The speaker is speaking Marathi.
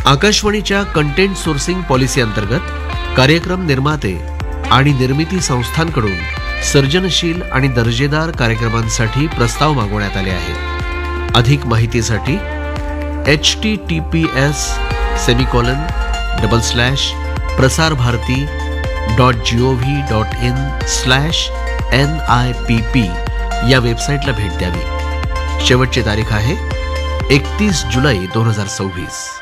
आकाशवाणीच्या कंटेंट सोर्सिंग पॉलिसी अंतर्गत कार्यक्रम निर्माते आणि निर्मिती संस्थांकडून सर्जनशील आणि दर्जेदार कार्यक्रमांसाठी प्रस्ताव मागवण्यात आले आहेत. अधिक माहितीसाठी https://prasarbharati.gov.in/NIPP या वेबसाईटला भेट द्यावी. शेवटची तारीख आहे 31 जुलै 2026.